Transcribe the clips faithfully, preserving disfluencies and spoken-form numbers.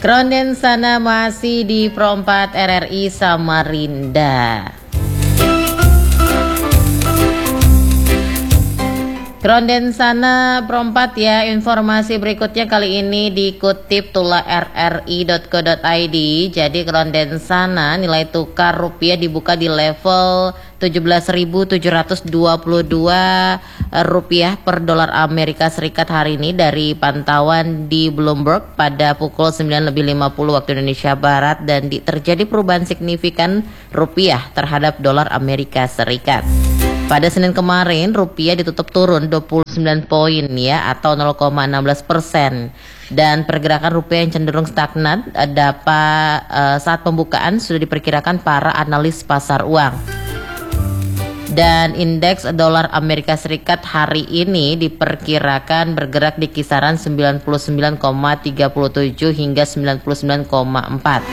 Kronden sana masih di Pro empat R R I Samarinda. Kronden sana Pro empat ya, informasi berikutnya kali ini dikutip tula r r i dot co dot i d. Jadi kronden sana nilai tukar rupiah dibuka di level tujuh belas ribu tujuh ratus dua puluh dua rupiah per dolar Amerika Serikat hari ini dari pantauan di Bloomberg pada pukul sembilan lebih lima puluh waktu Indonesia Barat, dan di, terjadi perubahan signifikan rupiah terhadap dolar Amerika Serikat. Pada Senin kemarin rupiah ditutup turun dua puluh sembilan poin ya, atau nol koma enam belas persen, dan pergerakan rupiah yang cenderung stagnan dapat uh, saat pembukaan sudah diperkirakan para analis pasar uang. Dan indeks dolar Amerika Serikat hari ini diperkirakan bergerak di kisaran sembilan puluh sembilan koma tiga tujuh hingga sembilan puluh sembilan koma empat.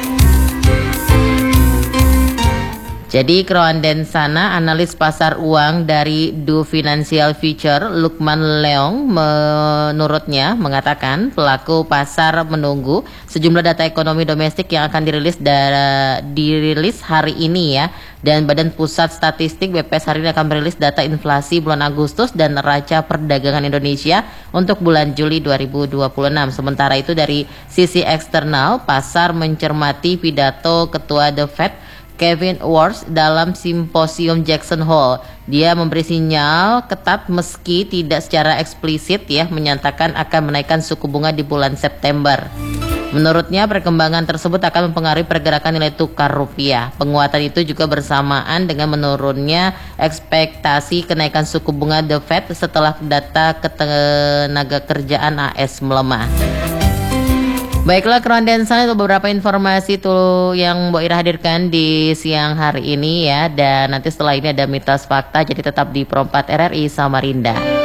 Jadi kronden sana, analis pasar uang dari Do Financial Future Lukman Leong menurutnya mengatakan pelaku pasar menunggu sejumlah data ekonomi domestik yang akan dirilis da- dirilis hari ini ya, dan Badan Pusat Statistik B P S hari ini akan merilis data inflasi bulan Agustus dan neraca perdagangan Indonesia untuk bulan Juli dua ribu dua puluh enam. Sementara itu dari sisi eksternal, pasar mencermati pidato Ketua The Fed Kevin Warsh dalam simposium Jackson Hole. Dia memberi sinyal ketat meski tidak secara eksplisit ya menyatakan akan menaikkan suku bunga di bulan September. Menurutnya perkembangan tersebut akan mempengaruhi pergerakan nilai tukar rupiah. Penguatan itu juga bersamaan dengan menurunnya ekspektasi kenaikan suku bunga The Fed setelah data ketenaga kerjaan A S melemah. Baiklah kronden sana, itu beberapa informasi tuh yang Mbok Ira hadirkan di siang hari ini ya, dan nanti setelah ini ada mitos fakta, jadi tetap di Pro empat R R I Samarinda.